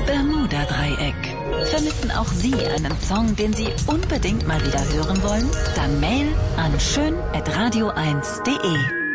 Bermuda-Dreieck. Vermissen auch Sie einen Song, den Sie unbedingt mal wieder hören wollen? Dann Mail an schön@radio1.de.